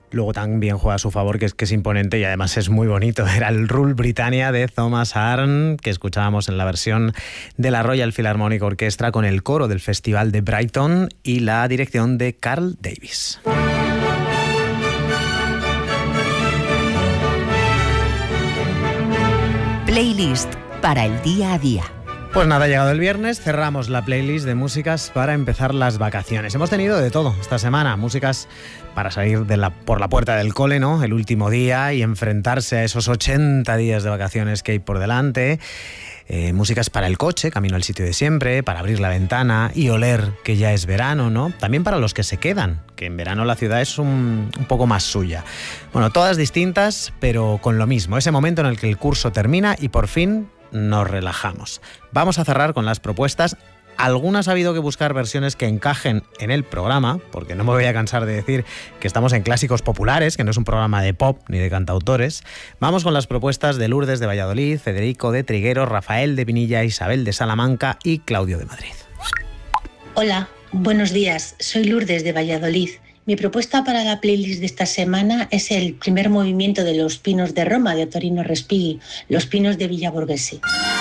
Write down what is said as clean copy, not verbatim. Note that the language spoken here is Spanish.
Luego también juega a su favor, que es imponente y además es muy bonito. Era el Rule Britannia de Thomas Arne, que escuchábamos en la versión de la Royal Philharmonic Orchestra con el coro del Festival de Brighton y la dirección de Carl Davis. Playlist para el día a día. Pues nada, ha llegado el viernes, cerramos la playlist de músicas para empezar las vacaciones. Hemos tenido de todo esta semana, músicas para salir por la puerta del cole, ¿no? El último día y enfrentarse a esos 80 días de vacaciones que hay por delante. Músicas para el coche, camino al sitio de siempre, para abrir la ventana y oler que ya es verano, ¿no? También para los que se quedan, que en verano la ciudad es un poco más suya. Bueno, todas distintas, pero con lo mismo, ese momento en el que el curso termina y por fin nos relajamos. Vamos a cerrar con las propuestas. Algunas ha habido que buscar versiones que encajen en el programa, porque no me voy a cansar de decir que estamos en Clásicos Populares, que no es un programa de pop ni de cantautores. Vamos con las propuestas de Lourdes de Valladolid, Federico de Triguero, Rafael de Pinilla, Isabel de Salamanca y Claudio de Madrid. Hola, buenos días. Soy Lourdes de Valladolid. Mi propuesta para la playlist de esta semana es el primer movimiento de Los Pinos de Roma, de Ottorino Respighi, Los Pinos de Villa Borghese.